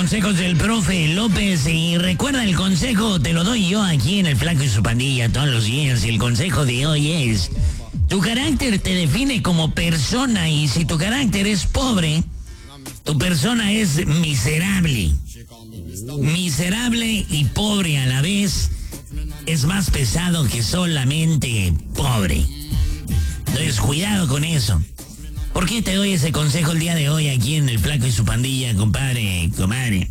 consejos del profe López. Y recuerda, el consejo te lo doy yo aquí en El Flaco y su Pandilla todos los días. Y el consejo de hoy es: tu carácter te define como persona, y si tu carácter es pobre, tu persona es miserable. Miserable y pobre a la vez es más pesado que solamente pobre. Entonces, cuidado con eso. ¿Por qué te doy ese consejo el día de hoy aquí en El Flaco y su Pandilla, compadre, comadre?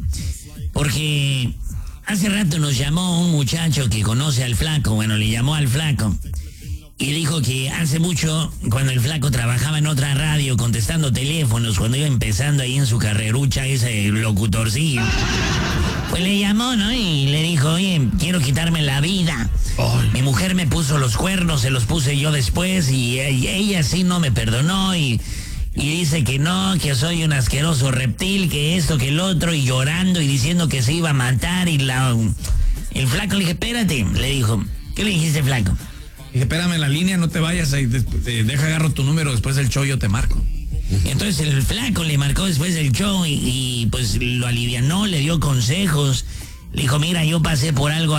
Porque hace rato nos llamó un muchacho que conoce al Flaco, bueno, le llamó al Flaco, y dijo que hace mucho, cuando el Flaco trabajaba en otra radio contestando teléfonos, cuando iba empezando ahí en su carrerucha, ese locutorcillo, pues le llamó, ¿no? Y le dijo: oye, quiero quitarme la vida. Mi mujer me puso los cuernos, se los puse yo después, y ella sí no me perdonó, y dice que no, que soy un asqueroso reptil, que esto, que el otro, y llorando y diciendo que se iba a matar. Y el Flaco le dije: espérate, le dijo. ¿Qué le dijiste, Flaco? Dije: espérame en la línea, no te vayas, deja agarro tu número, después del show yo te marco. Entonces el Flaco le marcó después del show y pues lo alivianó, le dio consejos. Le dijo: mira, yo pasé por algo,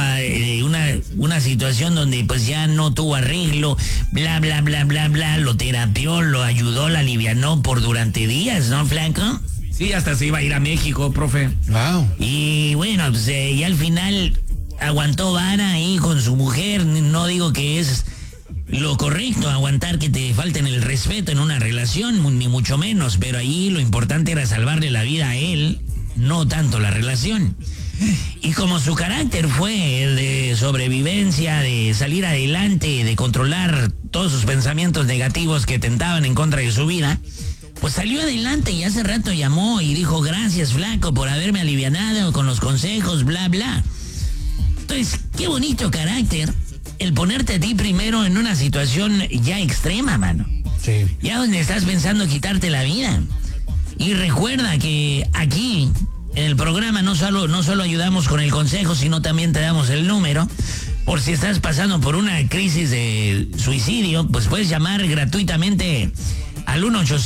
una situación donde pues ya no tuvo arreglo, bla, bla, bla, bla, bla. Lo terapió, lo ayudó, lo alivianó durante días, ¿no, Flaco? Sí, hasta se iba a ir a México, profe. Wow. Y bueno, pues ya al final aguantó vara ahí con su mujer. No digo que es lo correcto aguantar que te falten el respeto en una relación, ni mucho menos, pero ahí lo importante era salvarle la vida a él, no tanto la relación. Y como su carácter fue el de sobrevivencia, de salir adelante, de controlar todos sus pensamientos negativos que tentaban en contra de su vida, pues salió adelante y hace rato llamó y dijo: gracias, Flaco, por haberme alivianado con los consejos, bla, bla. Entonces, qué bonito carácter el ponerte a ti primero en una situación ya extrema, mano. Sí. Ya donde estás pensando quitarte la vida. Y recuerda que aquí en el programa no solo ayudamos con el consejo, sino también te damos el número. Por si estás pasando por una crisis de suicidio, pues puedes llamar gratuitamente al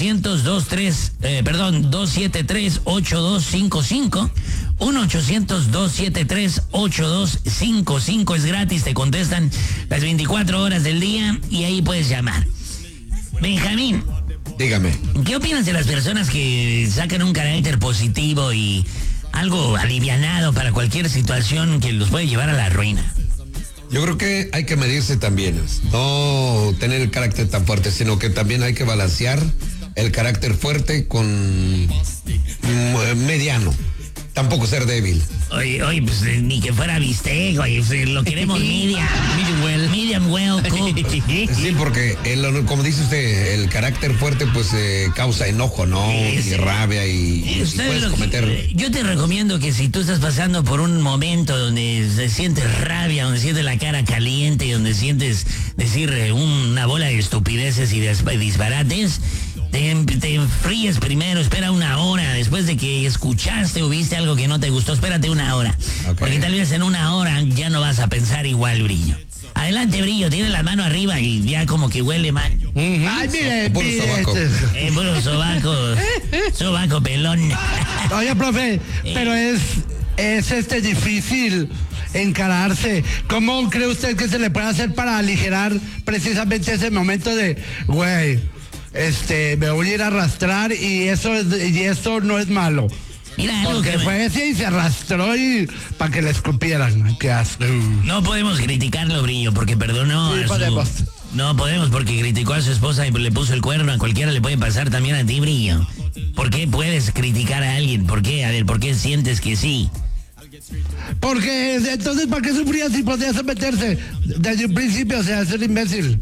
1-800-273-8255. 1-800-273-8255. Es gratis, te contestan las 24 horas del día y ahí puedes llamar. Benjamín, dígame. ¿qué opinas de las personas que sacan un carácter positivo y algo alivianado para cualquier situación que los puede llevar a la ruina? Yo creo que hay que medirse también, no tener el carácter tan fuerte, sino que también hay que balancear el carácter fuerte con mediano. Tampoco ser débil. Oye, pues ni que fuera bistec, oye, lo queremos medium well cooked. Sí, porque como dice usted, el carácter fuerte pues causa enojo, ¿no? Y rabia y puedes cometer. Yo te recomiendo que si tú estás pasando por un momento donde sientes rabia, donde sientes la cara caliente, donde sientes decir una bola de estupideces y disparates, te enfríes primero, espera una hora, después de que escuchaste o viste algo que no te gustó, espérate una hora. Okay. Porque tal vez en una hora ya no vas a pensar igual, Brillo. Adelante, Brillo, tiene la mano arriba y ya como que huele mal. Ay, mire, puro sobaco. Puro sobaco pelón. Oye, profe, pero es difícil encararse. ¿Cómo cree usted que se le puede hacer para aligerar precisamente ese momento de, güey, me voy a ir a arrastrar y eso no es malo? Mira, porque fue ese y se arrastró y para que le escupieran. Qué asco. No podemos criticarlo, Brillo, porque perdonó sí, a podemos. No podemos, porque criticó a su esposa y le puso el cuerno. A cualquiera le puede pasar, también a ti, Brillo. ¿Por qué puedes criticar a alguien? ¿Por qué? A ver, ¿por qué sientes que sí? Porque entonces, ¿para qué sufría si podía someterse desde un principio? O sea, ser imbécil.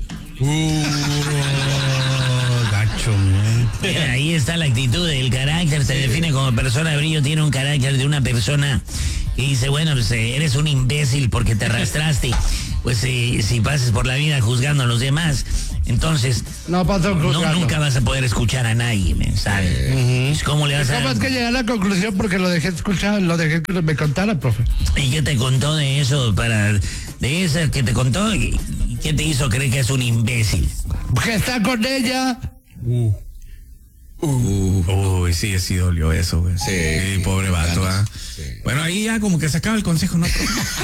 Gacho, Mira, ahí está la actitud, el carácter, te define como persona. Brillo tiene un carácter de una persona que dice, bueno, pues eres un imbécil porque te arrastraste. Pues si pases por la vida juzgando a los demás, entonces nunca vas a poder escuchar a nadie, ¿sabes? ¿Cómo le vas a...? ¿Cómo es que llegué a la conclusión? Porque lo dejé escuchar, lo dejé que me contara, profe. ¿Y qué te contó de eso? De esa que te contó, ¿y qué te hizo creer que es un imbécil? Que está con ella. Uy, sí dolió eso, güey. Sí, pobre vato, ¿ah? Bueno, ahí ya como que se acaba el consejo, ¿no?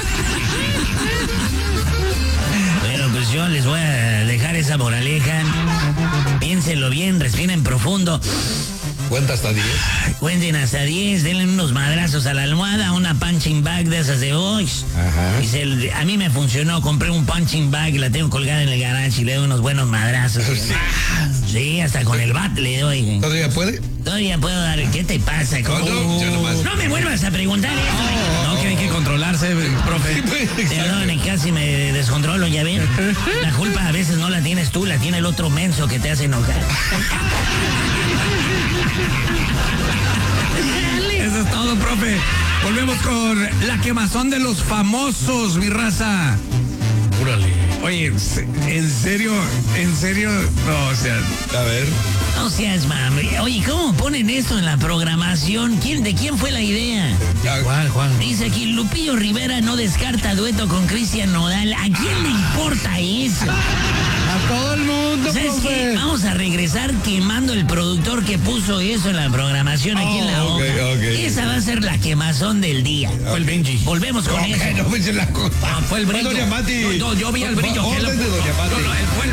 Bueno, pues yo les voy a dejar esa moraleja. Piénsenlo bien, respiren profundo. Cuenta hasta 10. Cuenten hasta 10, denle unos madrazos a la almohada, una punching bag de esas de hoy. Ajá. A mí me funcionó, compré un punching bag, la tengo colgada en el garage y le doy unos buenos madrazos. Sí, hasta con el bat le doy. ¿Todavía puede? Todavía puedo dar. ¿Qué te pasa? No me vuelvas a preguntar eso. No, que hay que controlarse, profe. Perdón, casi me descontrolo, ya ven. La culpa a veces no la tienes tú, la tiene el otro menso que te hace enojar. Eso es todo, profe. Volvemos con la quemazón de los famosos, mi raza. Júrale. Oye, ¿en serio? No, o sea, A ver. No seas mami. Oye, ¿cómo ponen eso en la programación? ¿De quién fue la idea? Juan. Dice aquí, Lupillo Rivera no descarta dueto con Cristian Nodal. ¿A quién le importa eso? A todo el mundo, ¿Sabes qué? profe. Vamos a regresar quemando el productor que puso eso en la programación aquí en la hoja. ok. Esa va a ser la quemazón del día. Fue el Benji. Volvemos con eso. No me echen la cosa. Fue el brillo. Doña Mati. No, yo vi el brillo. Orden de Doña Mati. Fue el